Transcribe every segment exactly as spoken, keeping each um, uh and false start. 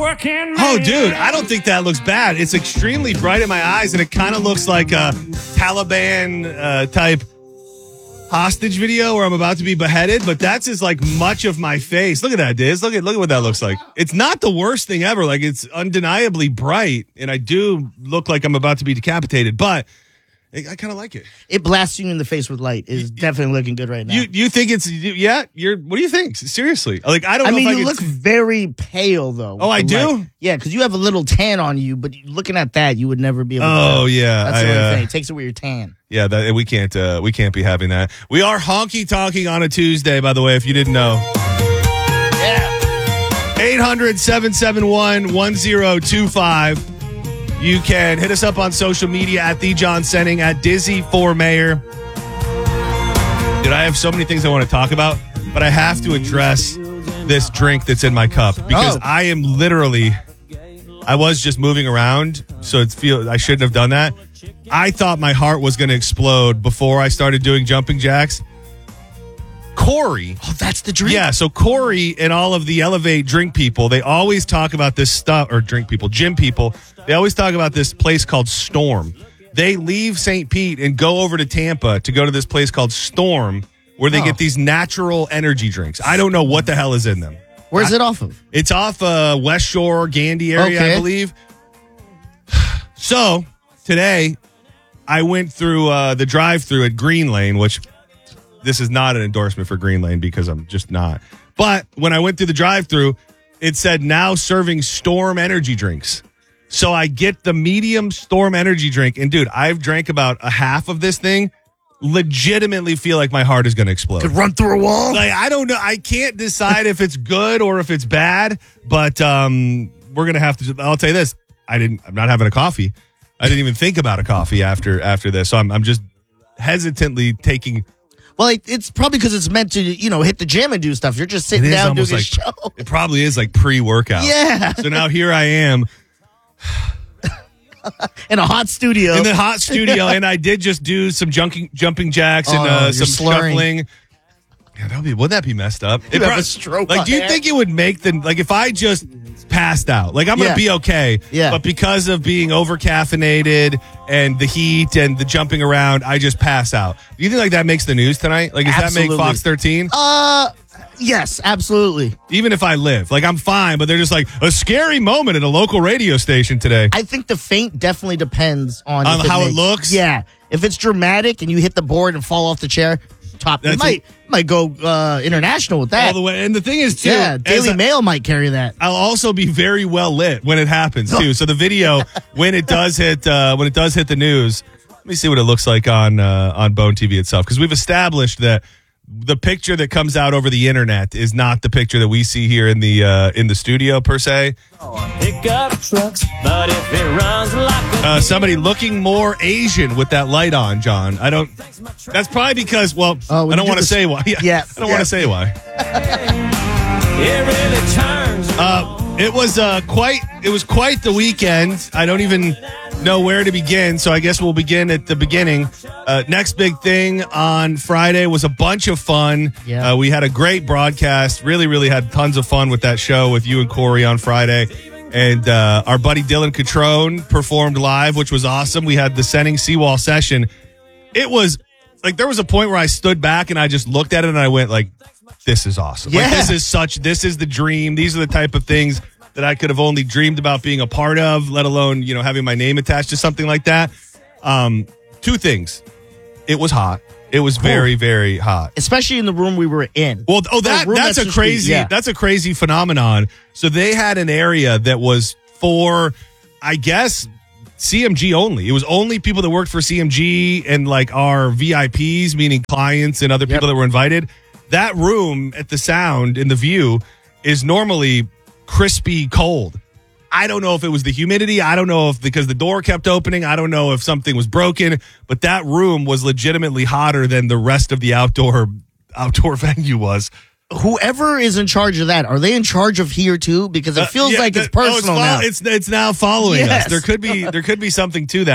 working man. Oh, dude, I don't think that looks bad. It's extremely bright in my eyes, and it kind of looks like a Taliban uh, type hostage video where I'm about to be beheaded, but that's as like much of my face. Look at that, Diz. Look at look at what that looks like. It's not the worst thing ever. Like, it's undeniably bright, and I do look like I'm about to be decapitated, but I kind of like it. It blasting you in the face with light is definitely looking good right now. You you think it's yeah? You're what do you think? Seriously, like I don't. I know mean, if I you could... look very pale though. Oh, I do. Light. Yeah, because you have a little tan on you, but looking at that, you would never be able. to Oh tell. yeah, that's I, the only uh, thing. It takes away your tan. Yeah, that we can't uh, we can't be having that. We are honky talking on a Tuesday, by the way, if you didn't know. Yeah. eight hundred, seven seven one, one zero two five. You can hit us up on social media at The John Senning, at Dizzy for Mayor. Dude, I have so many things I want to talk about, but I have to address this drink that's in my cup because Oh. I am literally, I was just moving around, so it's feel I shouldn't have done that. I thought my heart was going to explode before I started doing jumping jacks. Corey. Oh, that's the drink. Yeah, so Corey and all of the Elevate drink people, they always talk about this stuff, or drink people, gym people, they always talk about this place called Storm. They leave Saint Pete and go over to Tampa to go to this place called Storm, where they Oh. get these natural energy drinks. I don't know what the hell is in them. Where's it off of? It's off uh, West Shore, Gandy area, Okay. I believe. So, today, I went through uh, the drive-thru at Green Lane, which this is not an endorsement for Green Lane because I'm just not. But when I went through the drive-thru, it said now serving Storm energy drinks. So I get the medium Storm energy drink. And, dude, I've drank about a half of this thing. Legitimately feel like my heart is going to explode. Could run through a wall. Like, I don't know. I can't decide if it's good or if it's bad, but um, we're going to have to. I'll tell you this. I didn't, I'm not having a coffee. I didn't even think about a coffee after after this. So I'm, I'm just hesitantly taking. Well, it, it's probably because it's meant to, you know, hit the gym and do stuff. You're just sitting It is down doing almost a like, show. it probably is like pre-workout. Yeah. So now here I am In a hot studio. in the hot studio, and I did just do some jumping, jumping jacks and Oh, uh, you're some slurring. shuffling. Yeah, that would be. Wouldn't that be messed up? You It have prob- a stroke Like, on do you air. think it would make the like if I just passed out? Like, I'm gonna Yeah. be okay. Yeah. But because of being over caffeinated and the heat and the jumping around, I just pass out. Do you think like that makes the news tonight? Like, does Absolutely. that make Fox thirteen? Uh, yes, absolutely. Even if I live, like I'm fine, but they're just like a scary moment at a local radio station today. I think the feint definitely depends on, On if how it makes- looks? Yeah, if it's dramatic and you hit the board and fall off the chair, top. You That's might might go uh, international with that. All the way. And the thing is, too, yeah, as Daily I- Mail might carry that. I'll also be very well lit when it happens too. So the video, when it does hit, uh, when it does hit the news, let me see what it looks like on uh, on Bone T V itself, because we've established that the picture that comes out over the internet is not the picture that we see here in the uh, in the studio per se. Pickup trucks, but if it runs like a Uh, somebody looking more Asian with that light on, John. I don't. That's probably because. Well, Oh, when I don't you want do to the- say why. Yeah, Yeah, I don't yeah. want to say why. it really turns. Uh, it was uh, quite it was quite the weekend. I don't even know where to begin, so I guess we'll begin at the beginning. Uh, next big thing on Friday was a bunch of fun. Yeah. Uh, we had a great broadcast. Really, really had tons of fun with that show with you and Corey on Friday. And uh, our buddy Dylan Catrone performed live, which was awesome. We had the Senning Seawall session. It was like there was a point where I stood back and I just looked at it and I went like, this is awesome. Like, Yeah. this is such, this is the dream. These are the type of things that I could have only dreamed about being a part of, let alone, you know, having my name attached to something like that. Um, two things. It was hot. It was very, very hot. Especially in the room we were in. Well, oh, that The room that's a just- crazy yeah. that's a crazy phenomenon. So they had an area that was for, I guess, C M G only. It was only people that worked for C M G and like our V I Ps, meaning clients and other people Yep. that were invited. That room at the Sound in the View is normally crispy cold. I don't know if it was the humidity. I don't know if because the door kept opening. I don't know if something was broken, but that room was legitimately hotter than the rest of the outdoor outdoor venue was. Whoever is in charge of that, are they in charge of here too? Because it Uh, feels yeah, like it's that- no, personal it's, now. fol- it's it's now following Yes. us. There could be there could be something to that.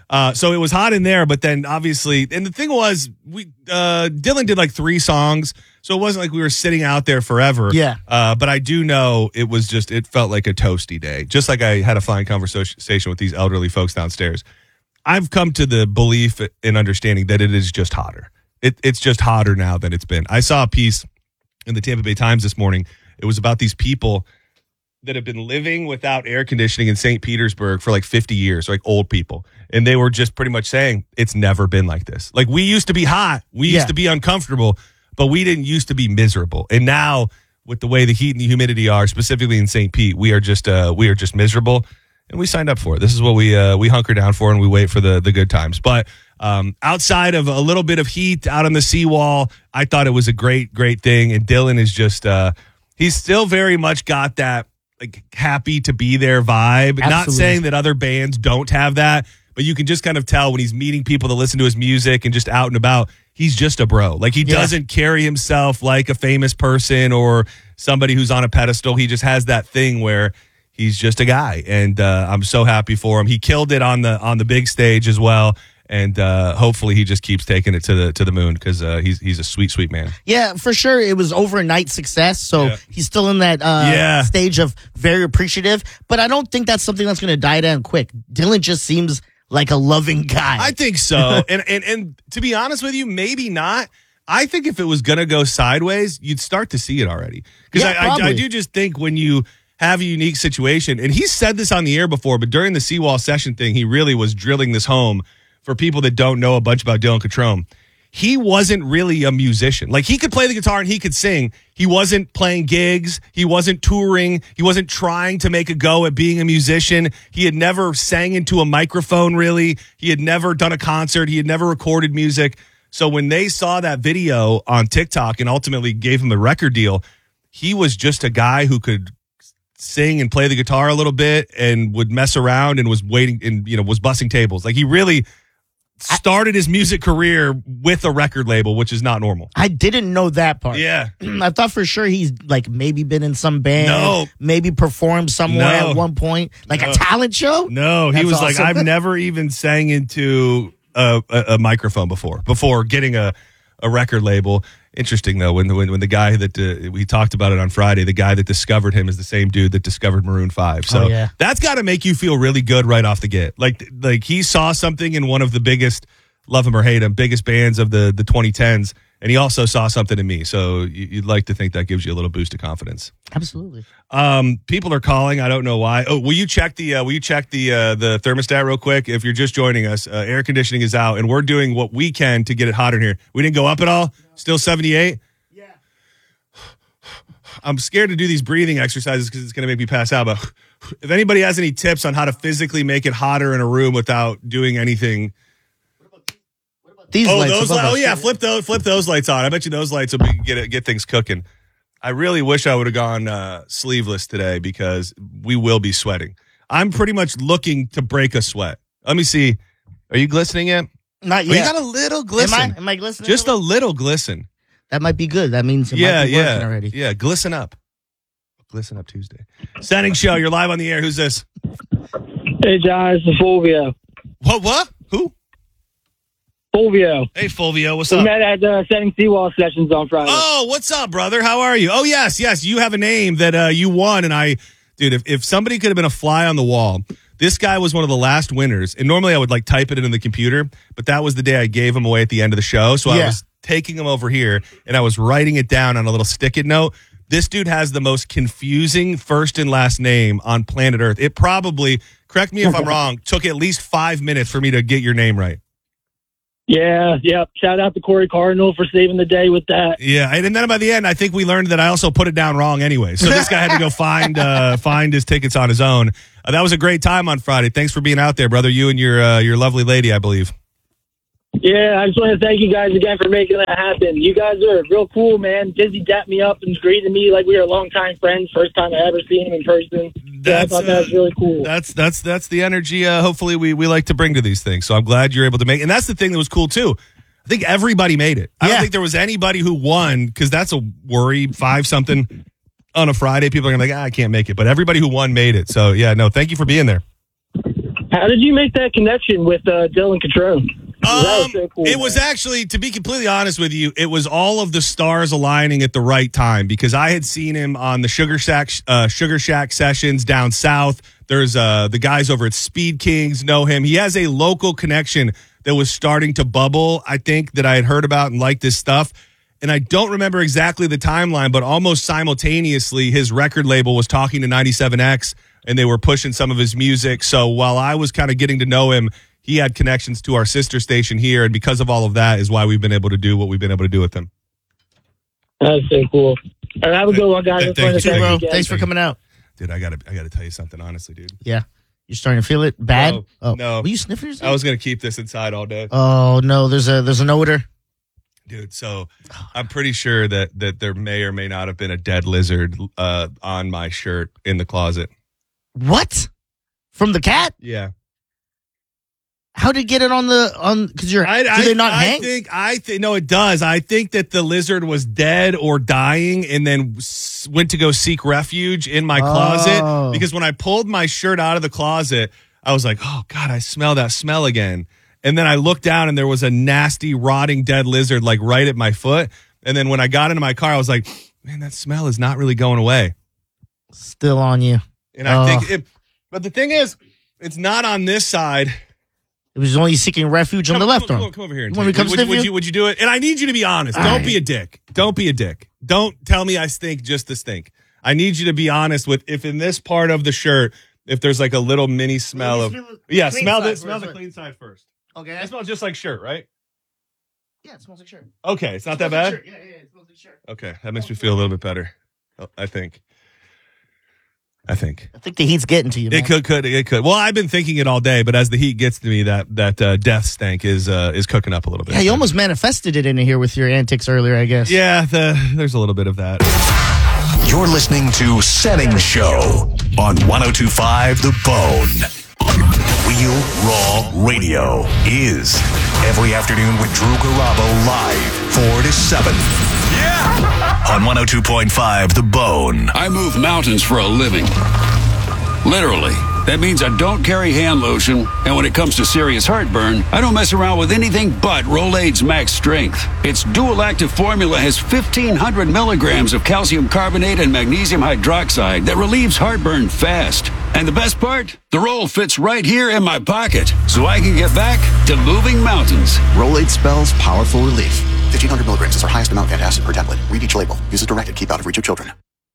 Uh, so it was hot in there, but then obviously, and the thing was, we uh, Dylan did like three songs, so it wasn't like we were sitting out there forever. Yeah. Uh, but I do know it was just, it felt like a toasty day. Just like I had a fine conversation with these elderly folks downstairs. I've come to the belief and understanding that it is just hotter. It, it's just hotter now than it's been. I saw a piece in the Tampa Bay Times this morning. It was about these people that have been living without air conditioning in Saint Petersburg for like fifty years, like old people. And they were just pretty much saying it's never been like this. Like we used to be hot, we used Yeah. to be uncomfortable, but we didn't used to be miserable. And now with the way the heat and the humidity are, specifically in Saint Pete, we are just uh, we are just miserable. And we signed up for it. This is what we uh, we hunker down for, and we wait for the the good times. But um, outside of a little bit of heat out on the seawall, I thought it was a great, great thing. And Dylan is just uh, he's still very much got that like happy to be there vibe. Not Absolutely. saying that other bands don't have that, but you can just kind of tell when he's meeting people that listen to his music and just out and about, he's just a bro. Like he Yeah. doesn't carry himself like a famous person or somebody who's on a pedestal. He just has that thing where he's just a guy, and uh, I'm so happy for him. He killed it on the on the big stage as well, and uh, hopefully he just keeps taking it to the to the moon because uh, he's he's a sweet sweet man. Yeah, for sure. It was overnight success, so Yeah. he's still in that uh, Yeah. stage of very appreciative. But I don't think that's something that's going to die down quick. Dylan just seems like a loving guy. I think so, and and and to be honest with you, maybe not. I think if it was gonna go sideways, you'd start to see it already because Yeah, I, I I probably. do just think when you have a unique situation, and he said this on the air before, but during the Seawall session thing, he really was drilling this home for people that don't know a bunch about Dylan Catrone. He wasn't really a musician. Like he could play the guitar and he could sing. He wasn't playing gigs. He wasn't touring. He wasn't trying to make a go at being a musician. He had never sang into a microphone really. He had never done a concert. He had never recorded music. So when they saw that video on TikTok and ultimately gave him a record deal, he was just a guy who could sing and play the guitar a little bit and would mess around and was waiting and, you know, was bussing tables. Like he really started his music career with a record label, which is not normal. I didn't know that part. Yeah. I thought for sure he's like maybe been in some band, No. maybe performed somewhere No. at one point, like No. a talent show. No, he That's was like, awesome. I've never even sang into a, a, a microphone before, before getting a, a record label. Interesting though, when the when, when the guy that uh, we talked about it on Friday, the guy that discovered him is the same dude that discovered Maroon five. So Oh, yeah. that's got to make you feel really good right off the get. Like like he saw something in one of the biggest, love him or hate him, biggest bands of the the twenty tens, and he also saw something in me. So you, you'd like to think that gives you a little boost of confidence. Absolutely. Um, people are calling. I don't know why. Oh, will you check the uh, will you check the uh, the thermostat real quick? If you're just joining us, uh, air conditioning is out, and we're doing what we can to get it hotter in here. We didn't go up at all. Still seventy-eight. Yeah. I'm scared to do these breathing exercises because it's going to make me pass out. But if anybody has any tips on how to physically make it hotter in a room without doing anything. These Oh, lights those above lights. Oh, us. yeah. Flip those. Flip those lights on. I bet you those lights will be, get it, get things cooking. I really wish I would have gone uh, sleeveless today because we will be sweating. I'm pretty much looking to break a sweat. Let me see. Are you glistening yet? Not Oh, you yet. got a little Am glisten. I? Am I glistening? Just a little glisten. That might be good. That means it Yeah, might be yeah, working already. yeah. Glisten up. Glisten up Tuesday. Standing show. You're live on the air. Who's this? Hey, John, it's Fulvio. What? What? Who? Fulvio. Hey, Fulvio. What's We up? met at the Setting Seawall sessions on Friday. Oh, what's up, brother? How are you? Oh, yes, yes. You have a name that uh, you won, and I, dude. If, if somebody could have been a fly on the wall, this guy was one of the last winners. And normally I would like type it into the computer, but that was the day I gave him away at the end of the show. So I Yeah. was taking him over here and I was writing it down on a little stick-it note. This dude has the most confusing first and last name on planet Earth. It probably, correct me if I'm wrong, took at least five minutes for me to get your name right. Yeah, yep. Shout out to Corey Cardinal for saving the day with that. Yeah, and then by the end, I think we learned that I also put it down wrong anyway. So this guy had to go find uh, find his tickets on his own. Uh, that was a great time on Friday. Thanks for being out there, brother. You and your uh, your lovely lady, I believe. Yeah, I just want to thank you guys again for making that happen. You guys are real cool, man. Dizzy dapped me up and greeted me like we were longtime friends. First time I ever seen him in person. Yeah, I thought that was really cool. That's that's that's the energy. Uh, hopefully, we we like to bring to these things. So I'm glad you're able to make. And that's the thing that was cool too. I think everybody made it. I don't Yeah. think there was anybody who won because that's a worry. Five something on a Friday, people are gonna be like, ah, I can't make it. But everybody who won made it. So yeah, no, thank you for being there. How did you make that connection with uh, Dylan Catrone? That was Um, so cool, it man. was actually, to be completely honest with you, it was all of the stars aligning at the right time because I had seen him on the Sugar Shack uh, Sugar Shack sessions down south. There's uh, the guys over at Speed Kings know him. He has a local connection that was starting to bubble, I think, that I had heard about and liked this stuff. And I don't remember exactly the timeline, but almost simultaneously, his record label was talking to ninety-seven X, and they were pushing some of his music. So while I was kind of getting to know him, he had connections to our sister station here, and because of all of that is why we've been able to do what we've been able to do with him. That's so cool. All right, have a good one, guys. Thank Let's you, play Too, this bro. again. Thanks for coming out. Dude, I gotta, I gotta tell you something, honestly, dude. Yeah. You're starting to feel it bad? No, oh. no. Were you sniffing yourself? I was gonna keep this inside all day, Oh, no. There's a there's an odor. dude. So I'm pretty sure that that there may or may not have been a dead lizard uh, on my shirt in the closet. What? From the cat? Yeah. How did it get it on the on? Because you're. I, do I, they not I hang? think I think no, it does. I think that the lizard was dead or dying, and then s- went to go seek refuge in my Oh. closet. Because when I pulled my shirt out of the closet, I was like, "Oh God, I smell that smell again." And then I looked down, and there was a nasty, rotting, dead lizard like right at my foot. And then when I got into my car, I was like, "Man, that smell is not really going away." Still on you. And I Oh. think, it, but the thing is, it's not on this side. It was only seeking refuge on the left come, arm. Come, come over here. And You want me take to it. come would, sniff would you? you? Would you do it? And I need you to be honest. All Don't right. be a dick. Don't be a dick. Don't tell me I stink just to stink. I need you to be honest with if in this part of the shirt, if there's like a little mini smell Let of me smell the yeah, clean smell side this. Smell first. the clean side first. Okay. It smells just like shirt, right? Yeah, it smells like shirt. Okay, it's not that Smells like bad. shirt. Yeah, yeah, it smells like shirt. Okay, that makes me feel a little bit better. Oh, I think. I think. I think the heat's getting to you, man. It could, could, it could. Well, I've been thinking it all day, but as the heat gets to me, that that uh, death stank is uh, is cooking up a little bit. Yeah, you almost manifested it in here with your antics earlier, I guess. Yeah, the, there's a little bit of that. You're listening to Setting Show on one oh two point five The Bone. Real Raw Radio is every afternoon with Drew Garabo live four to seven. Yeah! On one oh two point five The Bone. I move mountains for a living. Literally. That means I don't carry hand lotion, and when it comes to serious heartburn, I don't mess around with anything but Rolaids Max Strength. Its dual-active formula has fifteen hundred milligrams of calcium carbonate and magnesium hydroxide that relieves heartburn fast. And the best part? The roll fits right here in my pocket, so I can get back to moving mountains. Rolade spells powerful relief. fifteen hundred milligrams is our highest amount of antacid per tablet. Read each label. Use as directed. Keep out of reach of children.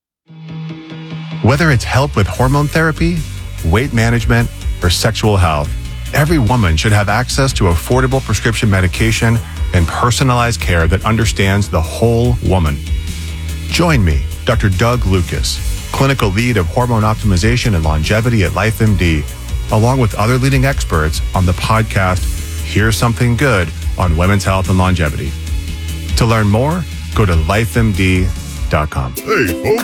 Whether it's help with hormone therapy, weight management, or sexual health, every woman should have access to affordable prescription medication and personalized care that understands the whole woman. Join me, Doctor Doug Lucas, clinical lead of hormone optimization and longevity at LifeMD, along with other leading experts on the podcast Here's Something Good on Women's Health and Longevity. To learn more, go to life M D dot com. Hey,